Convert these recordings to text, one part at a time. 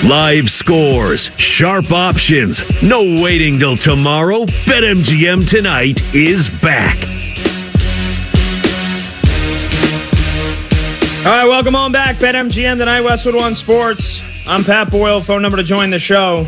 Live scores, sharp options, no waiting till tomorrow. BetMGM tonight is back. All right, welcome on back. BetMGM tonight, Westwood One Sports. I'm Pat Boyle. Phone number to join the show,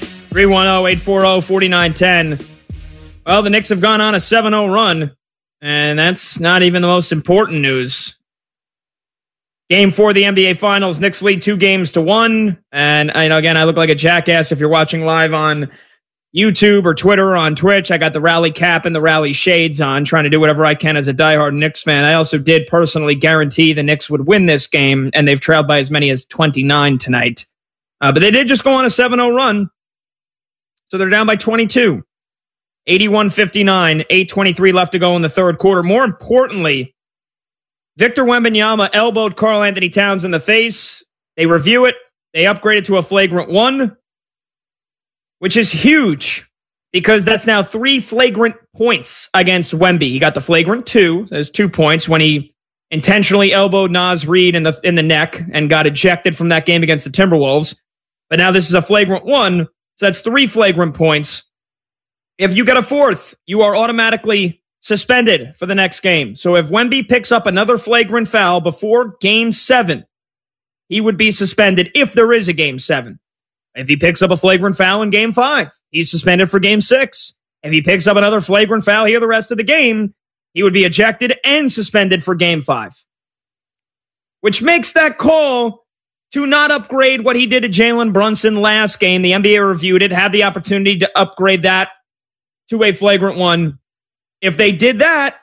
310-840-4910. Well, the Knicks have gone on a 7-0 run, and that's not even the most important news. Game 4 of the NBA Finals, Knicks lead 2-1. And again, I look like a jackass if you're watching live on YouTube or Twitter or on Twitch. I got the rally cap and the rally shades on, trying to do whatever I can as a diehard Knicks fan. I also did personally guarantee the Knicks would win this game, and they've trailed by as many as 29 tonight. But they did just go on a 7-0 run, so they're down by 22. 81-59, 8:23 left to go in the third quarter. More importantly, Victor Wembanyama elbowed Karl-Anthony Towns in the face. They review it. They upgraded to a flagrant 1, which is huge because that's now 3 flagrant points against Wemby. He got the flagrant 2. There's 2 points when he intentionally elbowed Naz Reid in the neck and got ejected from that game against the Timberwolves. But now this is a flagrant 1, so that's 3 flagrant points. If you get a 4th, you are automatically suspended for the next game. So if Wemby picks up another flagrant foul before Game 7, he would be suspended if there is a Game 7. If he picks up a flagrant foul in Game 5, he's suspended for Game 6. If he picks up another flagrant foul here the rest of the game, he would be ejected and suspended for Game 5. Which makes that call to not upgrade what he did to Jalen Brunson last game. The NBA reviewed it, had the opportunity to upgrade that to a flagrant 1. If they did that,